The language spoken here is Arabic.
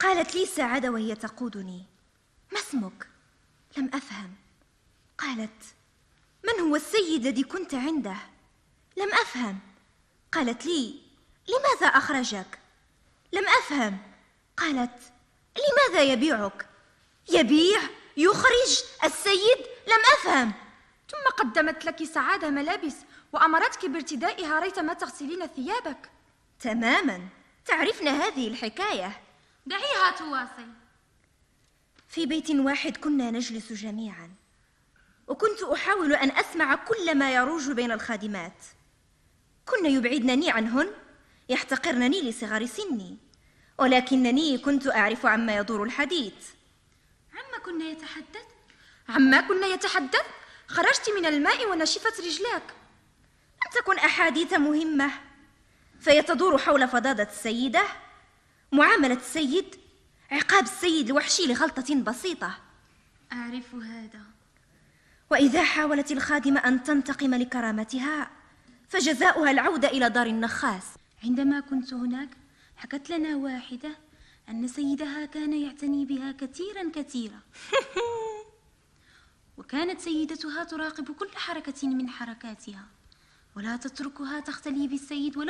قالت لي سعادة وهي تقودني: ما اسمك؟ لم أفهم. قالت: من هو السيد الذي كنت عنده؟ لم أفهم. قالت لي: لماذا أخرجك؟ لم أفهم. قالت: لماذا يبيعك؟ يبيع؟ يخرج السيد؟ لم أفهم. ثم قدمت لك سعادة ملابس وأمرتك بارتدائها ريثما تغسلين ثيابك. تماما، تعرفن هذه الحكاية. دعيها تواصل. في بيت واحد كنا نجلس جميعا، وكنت أحاول أن أسمع كل ما يروج بين الخادمات. كن يبعدنني عنهن، يحتقرنني لصغر سني، ولكنني كنت أعرف عما يدور الحديث. عما كنا يتحدث؟ خرجت من الماء ونشفت رجلاك. لم تكن أحاديث مهمة، فيتدور حول فضاضة السيدة، معاملة السيد، عقاب السيد الوحشي لغلطة بسيطة. أعرف هذا. وإذا حاولت الخادمة أن تنتقم لكرامتها، فجزاؤها العودة إلى دار النخاس. عندما كنت هناك حكت لنا واحدة أن سيدها كان يعتني بها كثيرا كثيرا وكانت سيدتها تراقب كل حركة من حركاتها، ولا تتركها تختلي بالسيد ولو